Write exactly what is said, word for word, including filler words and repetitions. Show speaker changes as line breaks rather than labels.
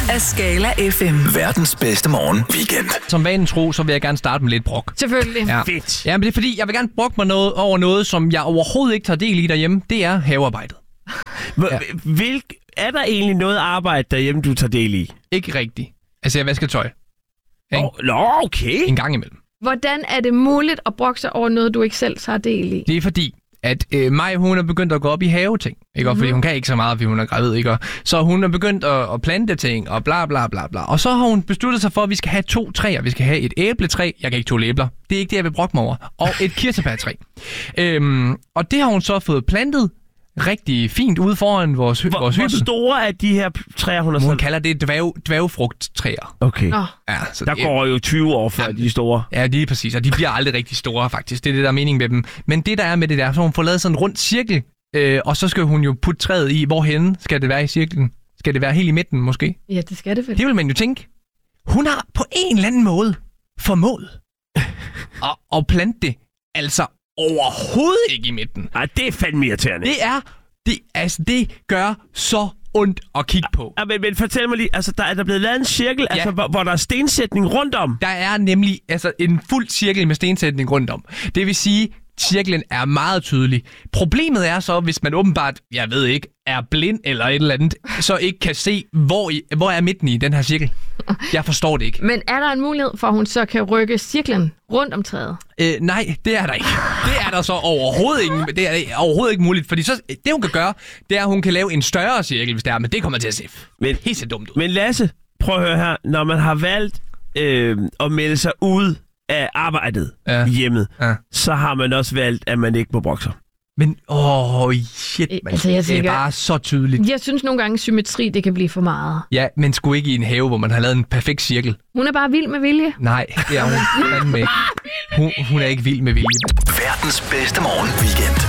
af Skala F M.
Verdens bedste morgen weekend.
Som vanen tro, så vil jeg gerne starte med lidt brok.
Selvfølgelig.
Ja.
Fedt.
Ja, men det er fordi, jeg vil gerne brokke mig noget over noget, som jeg overhovedet ikke tager del i derhjemme. Det er havearbejdet.
Ja. Hvilk, er der egentlig noget arbejde derhjemme, du tager del i?
Ikke rigtigt. Altså, jeg vasker tøj. Ikke?
Oh, nå, okay.
En gang imellem.
Hvordan er det muligt at brokke sig over noget, du ikke selv tager del i?
Det er fordi, at øh, Maj, hun er begyndt at gå op i haveting. Ikke? Mm-hmm. Fordi hun kan ikke så meget, fordi hun er gravid. Ikke? Så hun er begyndt at, at plante ting, og bla bla bla bla. Og så har hun besluttet sig for, at vi skal have to træer. Vi skal have et æbletræ. Jeg kan ikke tåle æbler. Det er ikke det, jeg vil brokke mig over. Og et kirsebærtræ. øhm, og det har hun så fået plantet rigtig fint ude foran vores,
hvor,
vores
hvor
hybel.
store er de her træer, hun har
Hun
sat?
kalder det dværg, dværgfrugttræer.
Okay.
Nå.
Ja, så
Der
det,
går jo tyve år før,
Ja.
de er store.
Ja, det er præcis, og de bliver aldrig rigtig store, faktisk. Det er det, der er meningen med dem. Men det, der er med det der, så hun får lavet sådan en rund cirkel, øh, og så skal hun jo putte træet i. Hvorhenne skal det være i cirklen? Skal det være helt i midten, måske?
Ja, det skal det vel.
Det vil man jo tænke. Hun har på en eller anden måde formået at, at plante det, altså overhovedet ikke i midten.
Ej, det er fandme irriterende.
Det er, det, altså, det gør så ondt at kigge på.
Ja, men, men fortæl mig lige, altså der er der blevet lavet en cirkel, ja. altså, hvor, hvor der er stensætning rundt om.
Der er nemlig altså en fuld cirkel med stensætning rundt om. Det vil sige, cirklen er meget tydelig. Problemet er så, hvis man åbenbart, jeg ved ikke, er blind eller et eller andet, så ikke kan se, hvor, i, hvor er midten i den her cirkel. Jeg forstår det ikke.
Men er der en mulighed for, at hun så kan rykke cirklen rundt om træet?
Øh, nej, det er der ikke. Det er der så overhovedet ikke. Det er overhovedet ikke muligt, fordi så, det hun kan gøre, det er, at hun kan lave en større cirkel, hvis det er, men det kommer til at se
Men-
helt så dumt ud.
Men Lasse, prøv at høre her. Når man har valgt øh, at melde sig ud af arbejdet
Ja.
i hjemmet,
Ja.
så har man også valgt, at man ikke må brokke sig.
Men, åh, oh, shit, man.
Altså, jeg
Det
tænker-
er bare så tydeligt.
Jeg synes nogle gange, symmetri det kan blive for meget.
Ja, men sgu ikke i en have, hvor man har lavet en perfekt cirkel.
Hun er bare vild med vilje.
Nej, det er hun fandme ikke. Hun, hun er ikke vild med vilje.
Verdens bedste morgen weekend.